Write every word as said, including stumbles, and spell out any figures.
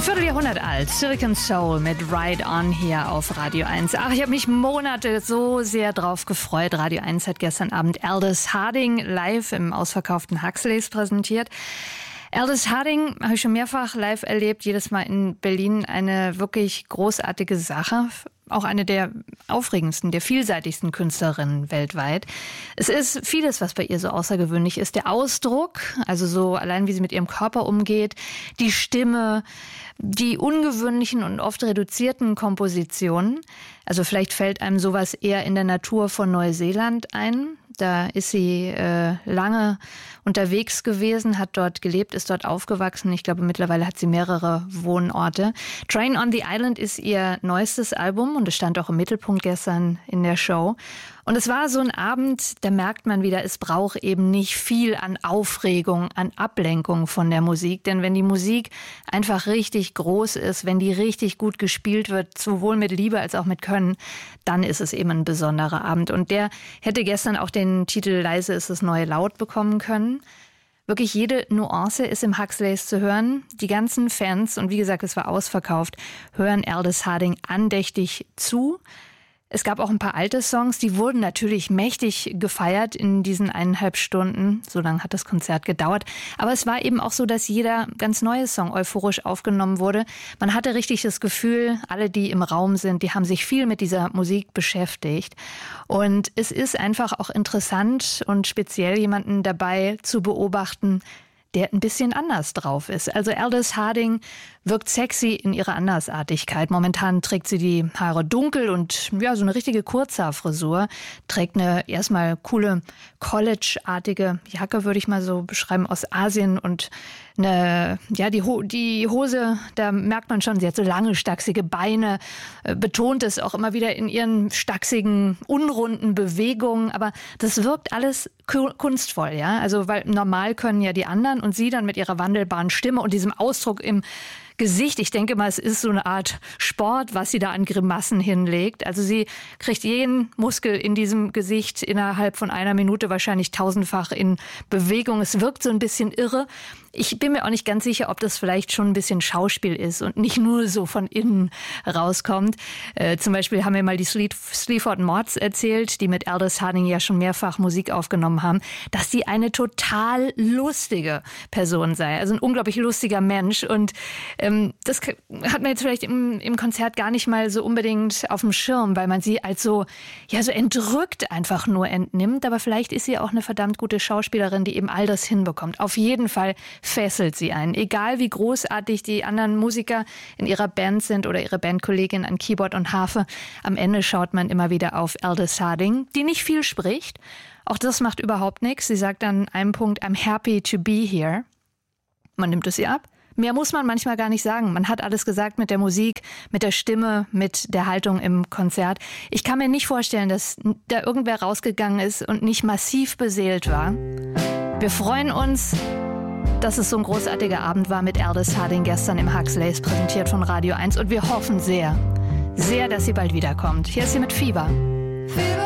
Vierteljahrhundert alt, Silicon Soul mit Ride On hier auf Radio eins. Ach, ich habe mich Monate so sehr drauf gefreut. Radio eins hat gestern Abend Aldous Harding live im ausverkauften Huxleys präsentiert. Aldous Harding habe ich schon mehrfach live erlebt, jedes Mal in Berlin. Eine wirklich großartige Sache. Auch eine der aufregendsten, der vielseitigsten Künstlerinnen weltweit. Es ist vieles, was bei ihr so außergewöhnlich ist. Der Ausdruck, also so allein wie sie mit ihrem Körper umgeht, die Stimme, die ungewöhnlichen und oft reduzierten Kompositionen. Also vielleicht fällt einem sowas eher in der Natur von Neuseeland ein. Da ist sie äh, lange unterwegs gewesen, hat dort gelebt, ist dort aufgewachsen. Ich glaube, mittlerweile hat sie mehrere Wohnorte. Train on the Island ist ihr neuestes Album und es stand auch im Mittelpunkt gestern in der Show. Und es war so ein Abend, da merkt man wieder, es braucht eben nicht viel an Aufregung, an Ablenkung von der Musik. Denn wenn die Musik einfach richtig groß ist, wenn die richtig gut gespielt wird, sowohl mit Liebe als auch mit Können, dann ist es eben ein besonderer Abend. Und der hätte gestern auch den Titel Leise ist das neue Laut bekommen können. Wirklich jede Nuance ist im Huxleys zu hören. Die ganzen Fans, und wie gesagt, es war ausverkauft, hören Aldous Harding andächtig zu. Es gab auch ein paar alte Songs, die wurden natürlich mächtig gefeiert in diesen eineinhalb Stunden. So lange hat das Konzert gedauert. Aber es war eben auch so, dass jeder ganz neue Song euphorisch aufgenommen wurde. Man hatte richtig das Gefühl, alle, die im Raum sind, die haben sich viel mit dieser Musik beschäftigt. Und es ist einfach auch interessant und speziell jemanden dabei zu beobachten, der ein bisschen anders drauf ist. Also Aldous Harding wirkt sexy in ihrer Andersartigkeit. Momentan trägt sie die Haare dunkel und ja, so eine richtige Kurzhaarfrisur. Trägt eine erstmal coole College-artige Jacke, würde ich mal so beschreiben, aus Asien. Und eine, ja, die, Ho- die Hose, da merkt man schon, sie hat so lange, stachsige Beine, äh, betont es auch immer wieder in ihren stachsigen, unrunden Bewegungen. Aber das wirkt alles ku- kunstvoll, ja. Also, weil normal können ja die anderen und sie dann mit ihrer wandelbaren Stimme und diesem Ausdruck im Gesicht. Ich denke mal, es ist so eine Art Sport, was sie da an Grimassen hinlegt. Also sie kriegt jeden Muskel in diesem Gesicht innerhalb von einer Minute wahrscheinlich tausendfach in Bewegung. Es wirkt so ein bisschen irre. Ich bin mir auch nicht ganz sicher, ob das vielleicht schon ein bisschen Schauspiel ist und nicht nur so von innen rauskommt. Äh, zum Beispiel haben mir mal die Sleaford Mods erzählt, die mit Aldous Harding ja schon mehrfach Musik aufgenommen haben, dass sie eine total lustige Person sei. Also ein unglaublich lustiger Mensch. Und ähm, das hat man jetzt vielleicht im, im Konzert gar nicht mal so unbedingt auf dem Schirm, weil man sie als so, ja, so entrückt einfach nur entnimmt. Aber vielleicht ist sie auch eine verdammt gute Schauspielerin, die eben all das hinbekommt. Auf jeden Fall fesselt sie einen. Egal wie großartig die anderen Musiker in ihrer Band sind oder ihre Bandkollegin an Keyboard und Harfe, am Ende schaut man immer wieder auf Aldous Harding, die nicht viel spricht. Auch das macht überhaupt nichts. Sie sagt an einem Punkt, I'm happy to be here. Man nimmt es ihr ab. Mehr muss man manchmal gar nicht sagen. Man hat alles gesagt mit der Musik, mit der Stimme, mit der Haltung im Konzert. Ich kann mir nicht vorstellen, dass da irgendwer rausgegangen ist und nicht massiv beseelt war. Wir freuen uns, dass es so ein großartiger Abend war mit Aldous Harding gestern im Huxleys, präsentiert von Radio eins. Und wir hoffen sehr, sehr, dass sie bald wiederkommt. Hier ist sie mit Fieber.